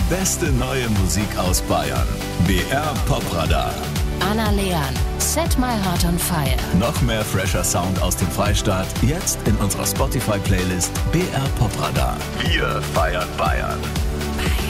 beste neue Musik aus Bayern. BR Popradar. Anna Leon, Set My Heart on Fire. Noch mehr fresher Sound aus dem Freistaat, jetzt in unserer Spotify-Playlist BR Popradar. Wir feiern Bayern.